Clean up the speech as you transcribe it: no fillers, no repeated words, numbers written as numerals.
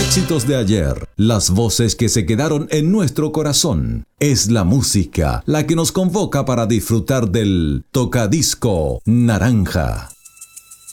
éxitos de ayer, las voces que se quedaron en nuestro corazón. Es la música la que nos convoca para disfrutar del Tocadisco Naranja.